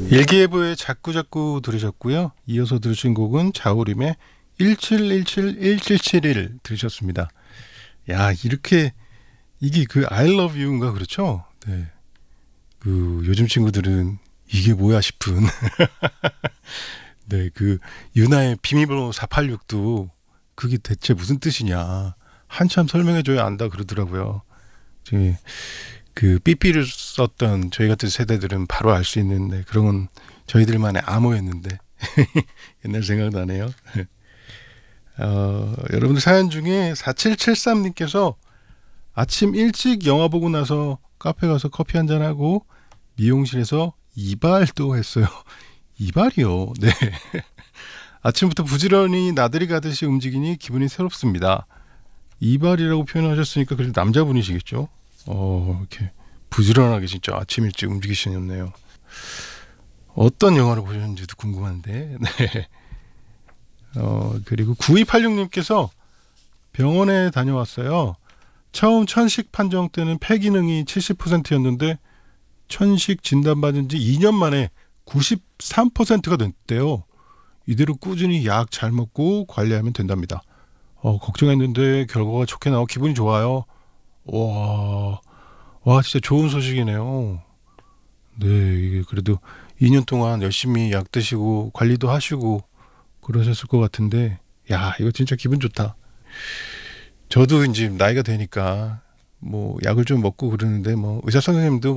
일기예보의 자꾸자꾸 들으셨고요. 이어서 들으신 곡은 자우림의 17171771 들으셨습니다. 야, 이렇게 이게 그 I love you인가 그렇죠? 네. 그 요즘 친구들은 이게 뭐야 싶은 네, 그 유나의 비밀번호 486도 그게 대체 무슨 뜻이냐 한참 설명해줘야 안다 그러더라고요. 저기 그 삐삐를 썼던 저희 같은 세대들은 바로 알 수 있는 그런 건 저희들만의 암호였는데 옛날 생각나네요. 여러분들 사연 중에 4773님께서 아침 일찍 영화 보고 나서 카페 가서 커피 한잔하고 미용실에서 이발도 했어요. 이발이요? 네. 아침부터 부지런히 나들이 가듯이 움직이니 기분이 새롭습니다. 이발이라고 표현하셨으니까 그래도 남자분이시겠죠? 이렇게 부지런하게 진짜 아침 일찍 움직이시네요. 어떤 영화를 보셨는지도 궁금한데. 네. 그리고 9286님께서 병원에 다녀왔어요. 처음 천식 판정 때는 폐기능이 70%였는데 천식 진단받은 지 2년 만에 93%가 됐대요. 이대로 꾸준히 약 잘 먹고 관리하면 된답니다. 걱정했는데 결과가 좋게 나와 기분이 좋아요. 와 진짜 좋은 소식이네요. 네, 이게 그래도 2년 동안 열심히 약 드시고 관리도 하시고 그러셨을 것 같은데, 야, 이거 진짜 기분 좋다. 저도 이제 나이가 되니까 뭐 약을 좀 먹고 그러는데 뭐 의사 선생님도